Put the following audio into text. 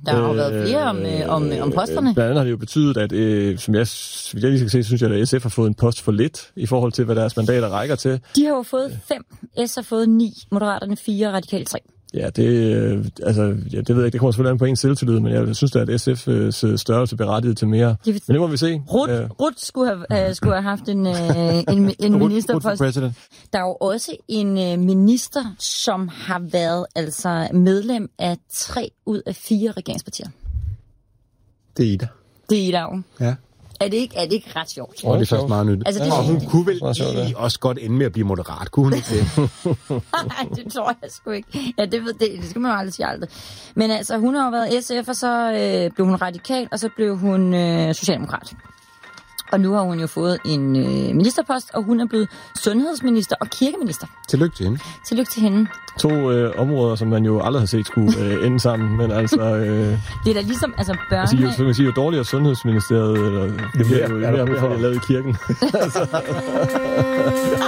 Der har jo været flere om posterne. Blandt andet har det jo betydet, at som jeg lige skal se, synes jeg, at SF har fået en post for lidt i forhold til, hvad deres mandater rækker til. De har jo fået 5, S har fået 9, Moderaterne 4, Radikale 3. Ja, det ved jeg ikke. Det kommer selvfølgelig an på ens selvtillid, men jeg synes da, at SF's størrelse berettiget til mere. Men det må vi se. Ruth skulle have haft en ministerpost. Der er jo også en minister, som har været altså medlem af 3 ud af 4 regeringspartier. Det er Ida. Det er Ida jo. Ja. Er det ikke ret sjovt? Det er faktisk meget nyttigt. Altså, og hun kunne vel også godt ende med at blive moderat. Kunne hun ikke det? Nej, det tror jeg sgu ikke. Ja, det skal man jo aldrig sige aldrig. Men altså, hun har jo været SF, og så blev hun radikal, og så blev hun socialdemokrat. Og nu har hun jo fået en ministerpost, og hun er blevet sundhedsminister og kirkeminister. Tillykke til hende. Tillykke til hende. 2 områder, som man jo aldrig har set skulle ende sammen, men altså... det er da ligesom, altså børne... Altså, man siger jo dårligere sundhedsministeriet, eller det bliver jo mere lavet i kirken.